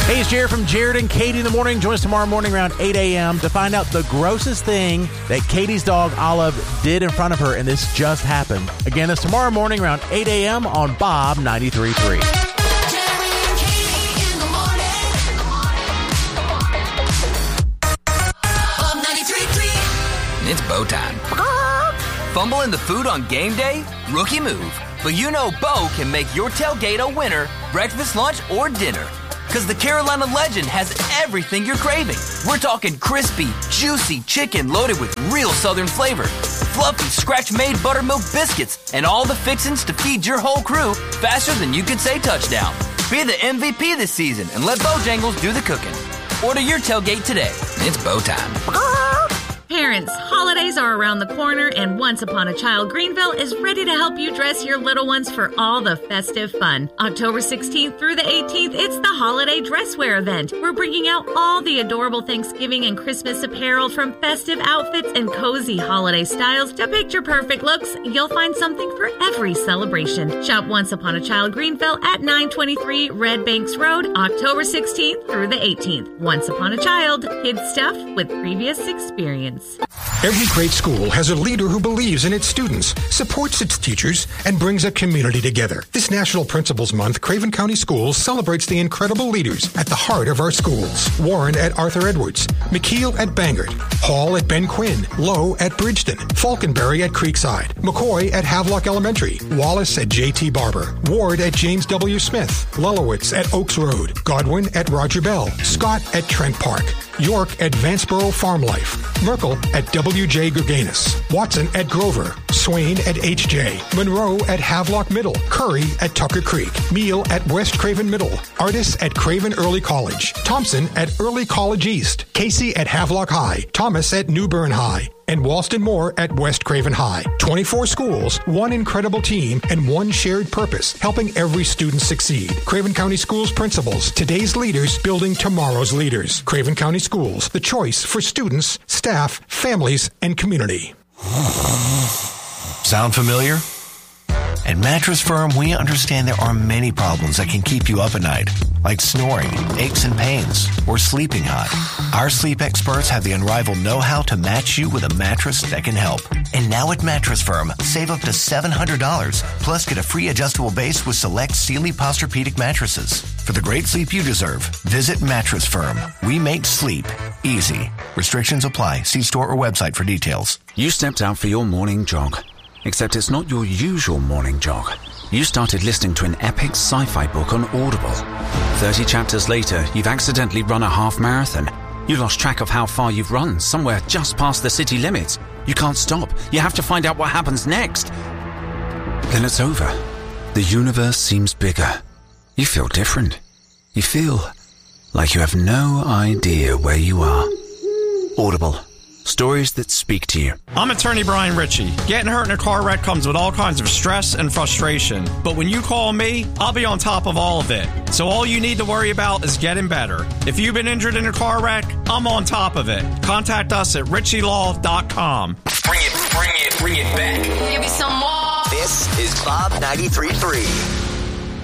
Hey, it's Jared from Jared and Katie in the morning. Join us tomorrow morning around 8 a.m. to find out the grossest thing that Katie's dog, Olive, did in front of her, and this just happened. Again, it's tomorrow morning around 8 a.m. on Bob 93.3. It's Bo time. Fumbling the food on game day? Rookie move. But you know Bo can make your tailgate a winner, breakfast, lunch, or dinner. Because the Carolina Legend has everything you're craving. We're talking crispy, juicy chicken loaded with real Southern flavor, fluffy, scratch-made buttermilk biscuits, and all the fixins to feed your whole crew faster than you could say touchdown. Be the MVP this season and let Bojangles do the cooking. Order your tailgate today. It's Bo time. Parents, holidays are around the corner, and Once Upon a Child Greenville is ready to help you dress your little ones for all the festive fun. October 16th through the 18th, it's the Holiday Dress Wear event. We're bringing out all the adorable Thanksgiving and Christmas apparel, from festive outfits and cozy holiday styles to picture-perfect looks. You'll find something for every celebration. Shop Once Upon a Child Greenville at 923 Red Banks Road, October 16th through the 18th. Once Upon a Child, kids stuff with previous experience. Every great school has a leader who believes in its students, supports its teachers, and brings a community together. This National Principals Month, Craven County Schools celebrates the incredible leaders at the heart of our schools. Warren at Arthur Edwards, McKeel at Bangor, Hall at Ben Quinn, Lowe at Bridgeton, Falconberry at Creekside, McCoy at Havelock Elementary, Wallace at J.T. Barber, Ward at James W. Smith, Lulowitz at Oaks Road, Godwin at Roger Bell, Scott at Trent Park, York at Vanceboro Farm Life, Merkel at W.J. Gurganus, Watson at Grover, Swain at H.J., Monroe at Havelock Middle, Curry at Tucker Creek, Meal at West Craven Middle, Artis at Craven Early College, Thompson at Early College East, Casey at Havelock High, Thomas at New Bern High, and Walston Moore at West Craven High. 24 schools, one incredible team, and one shared purpose, helping every student succeed. Craven County Schools principals, today's leaders building tomorrow's leaders. Craven County Schools, the choice for students, staff, families, and community. Sound familiar? At Mattress Firm, we understand there are many problems that can keep you up at night, like snoring, aches and pains, or sleeping hot. Our sleep experts have the unrivaled know-how to match you with a mattress that can help. And now at Mattress Firm, save up to $700, plus get a free adjustable base with select Sealy Posturepedic mattresses. For the great sleep you deserve, visit Mattress Firm. We make sleep easy. Restrictions apply. See store or website for details. You stepped out for your morning jog. Except it's not your usual morning jog. You started listening to an epic sci-fi book on Audible. 30 chapters later, you've accidentally run a half marathon. You lost track of how far you've run, somewhere just past the city limits. You can't stop. You have to find out what happens next. Then it's over. The universe seems bigger. You feel different. You feel like you have no idea where you are. Audible. Stories that speak to you. I'm attorney Brian Ritchie. Getting hurt in a car wreck comes with all kinds of stress and frustration. But when you call me, I'll be on top of all of it. So all you need to worry about is getting better. If you've been injured in a car wreck, I'm on top of it. Contact us at ritchielaw.com. Bring it back. Give me some more. This is Bob 93.3.